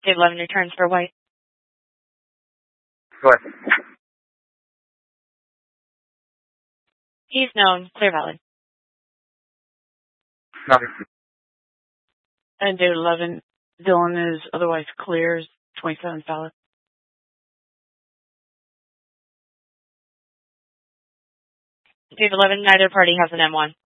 Dave 11 returns for white. What? He's known. Clear valid. Nothing. And Dave 11, Dylan is otherwise clears. 27 valid. Dave 11, neither party has an M1.